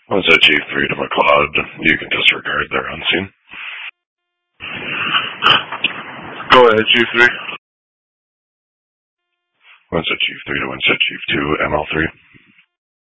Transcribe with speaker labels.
Speaker 1: One set Chief 3 to McLeod. You can disregard their unseen.
Speaker 2: Go ahead, Chief 3.
Speaker 1: One set Chief 3 to one set Chief 2, ML3.